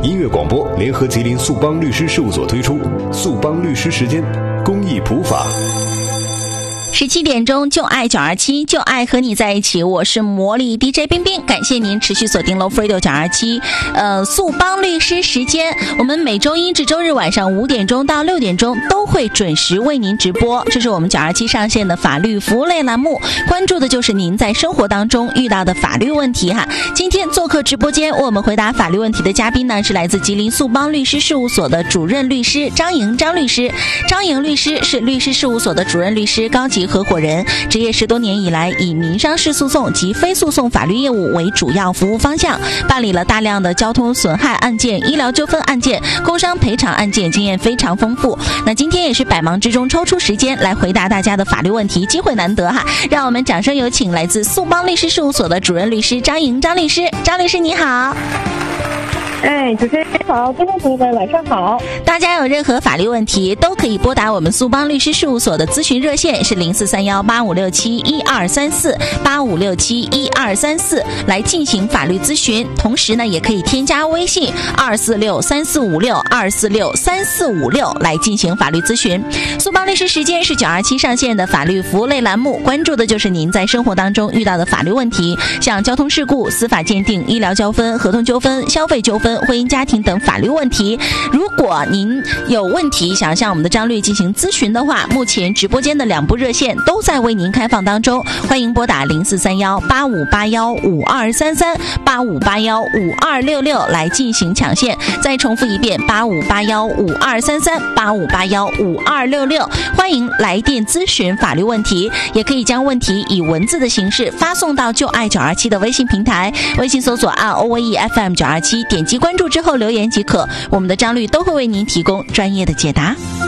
音乐广播联合吉林速邦律师事务所推出速邦律师时间公益普法。 17点钟就爱927，就爱和你在一起，我是魔力 DJ 冰冰，感谢您持续锁定 Love Radio 927，速邦律师时间，我们每周一至周日晚上5点钟到6点钟都会准时为您直播，这是我们927上线的法律服务类栏目，关注的就是您在生活当中遇到的法律问题哈。今天做客直播间为我们回答法律问题的嘉宾呢，是来自吉林速邦律师事务所的主任律师张莹张律师。张莹律师是律师事务所的主任律师、高级合伙人，职业10多年以来，以民商事诉讼及非诉讼法律业务为主要服务方向，办理了大量的交通损害案件、医疗纠纷案件、工伤赔偿案件，经验非常丰富。那今天也是百忙之中抽出时间来回答大家的法律问题，机会难得哈，让我们掌声有请来自速邦律师事务所的主任律师张莹张律师。张律师你好。 主持人好，观众朋友们晚上好。 大家有任何法律问题都可以拨打我们速邦律师事务所的咨询热线，是04318567123485671234来进行法律咨询。同时呢，也可以添加微信2463456246346来进行法律咨询。速邦律师时间是927上线的法律服务类栏目，关注的就是您在生活当中遇到的法律问题，像交通事故、司法鉴定、医疗纠纷、合同纠纷、消费纠纷、婚姻家庭等法律问题。如果您有问题想向我们的张律进行咨询的话，目前直播间的2部热线都在为您开放当中，欢迎拨打04318581523385815266来进行抢线。再重复一遍8581523385815266，欢迎来电咨询法律问题，也可以将问题以文字的形式发送到就爱927的微信平台，微信搜索按 OVEFM927，点击关注之后留言即可，我们的张律都会为您提供专业的解答。